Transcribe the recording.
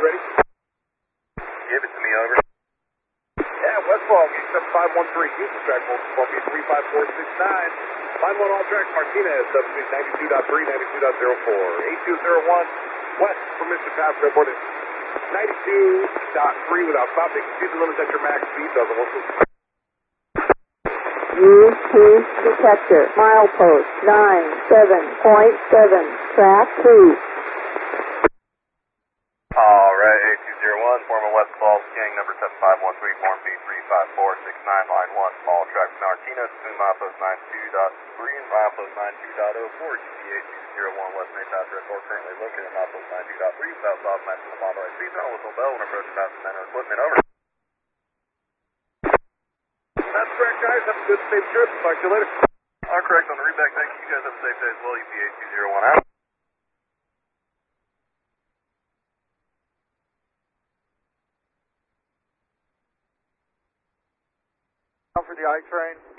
ready? Give it to me, over. Yeah, Westfall, gate 7513, Houston track, Westfall, gate 35469. Line 1 all tracks, Martinez, subspeed 92.3, 92.04. 8201, west from Mr. Pass, report at 92.3 without stopping. Speed limit at your max speed, doesn't work. Use cruise detector, milepost 97.7, track 2. Alright, 8201, form of West Falls, gang number 7513, form B35469, line 1, small track Martinez, between milepost 92.3 and milepost 92.04, GP 8201, West Main Pass, report currently located at milepost 92.3, without stop, matching the model right speed, throttle whistle bell, when approaching past the men or equipment, over. That's correct, guys. Have a good, safe trip. Talk to you later. All correct on the readback. Thank you. You guys have a safe day as well. UP 8201 out. For the I train.